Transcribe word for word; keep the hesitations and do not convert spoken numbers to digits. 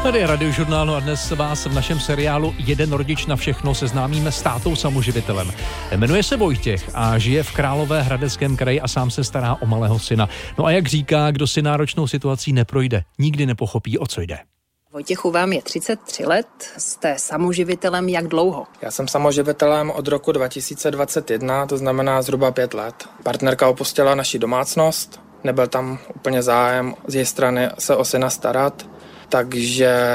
Tady je Radiožurnál a dnes vás v našem seriálu Jeden rodič na všechno seznámíme s tátou samoživitelem. Jmenuje se Vojtěch a žije v Královéhradeckém kraji a sám se stará o malého syna. No a jak říká, kdo si náročnou situací neprojde, nikdy nepochopí, o co jde. Vojtěchu, vám je třicet tři let, jste samoživitelem jak dlouho? Já jsem samoživitelem od roku dva tisíce dvacet jedna, to znamená zhruba pět let. Partnerka opustila naši domácnost, nebyl tam úplně zájem z její strany se o syna starat, takže